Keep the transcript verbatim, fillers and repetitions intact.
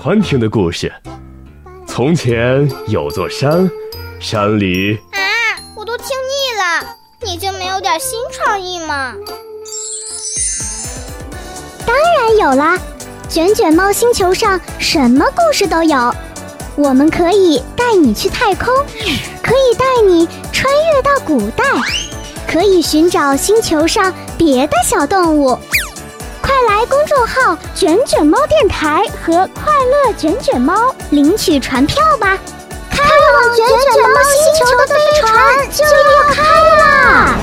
欢听的故事。从前有座山，山里…… 啊，我都听腻了，你就没有点新创意吗？ 当然有啦，卷卷猫星球上什么故事都有。我们可以带你去太空，可以带你穿越到古代，可以寻找星球上别的小动物。快来公众号卷卷猫电台和快乐卷卷猫领取船票吧，开往卷卷猫星球的飞船就要开啦！